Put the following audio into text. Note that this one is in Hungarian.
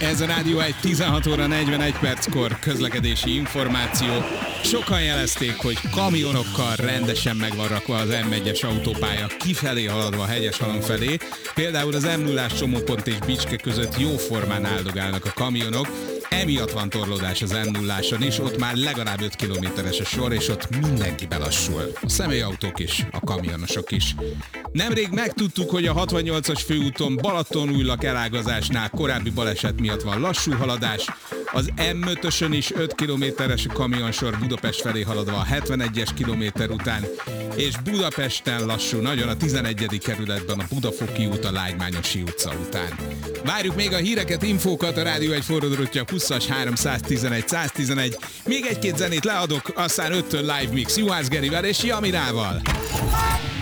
Ez a Rádió 1 16 óra 41 perckor közlekedési információ. Sokan jelezték, hogy kamionokkal rendesen meg van rakva az M1-es autópálya kifelé haladva a Hegyeshalom felé. Például az M0-ás csomópont és Bicske között jóformán áldogálnak a kamionok. Emiatt van torlódás az M0-áson is, ott már legalább 5 kilométeres a sor, és ott mindenki belassul. A személyautók is, a kamionosok is. Nemrég megtudtuk, hogy a 68-as főúton Balatonújlak elágazásnál korábbi baleset miatt van lassú haladás, az M5-ösön is 5 kilométeres a kamionsor Budapest felé haladva a 71-es kilométer után, és Budapesten lassú nagyon a 11. kerületben a Budafoki út a Lágymányosi utca után. Várjuk még a híreket, infókat, a Rádió 1 forradórottja 20-as 311 111, még egy-két zenét leadok, aztán 5-től live mix Juhász Gerivel és Jamirával.